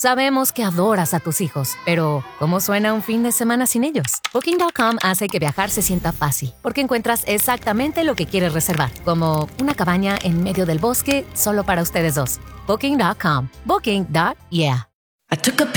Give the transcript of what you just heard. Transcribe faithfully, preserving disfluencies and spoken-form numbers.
Sabemos que adoras a tus hijos, pero ¿cómo suena un fin de semana sin ellos? Booking punto com hace que viajar se sienta fácil, porque encuentras exactamente lo que quieres reservar, como una cabaña en medio del bosque solo para ustedes dos. Booking punto com. Booking. Yeah. I took a